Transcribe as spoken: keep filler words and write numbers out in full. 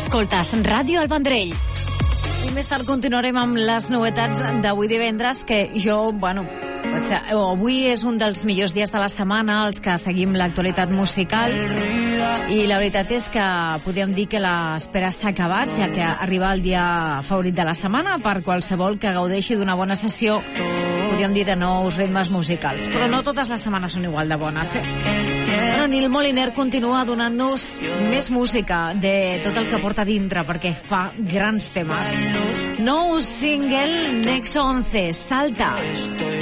Escoltes Ràdio El Vendrell. I més tard continuarem amb les novetats d'avui divendres, que jo, bueno, pues, avui és un dels millors dies de la setmana, els que seguim l'actualitat musical, i la veritat és que podem dir que l'espera s'ha acabat, ja que arriba el dia favorit de la setmana per qualsevol que gaudeixi d'una bona sessió, podríem dir, de nous ritmes musicals. Però no totes les setmanes són igual de bones, eh? Bueno, Nil Moliner continua donant-nos més música de tot el que porta dintre, perquè fa grans temes. Nou single, Nexo onze, Salta.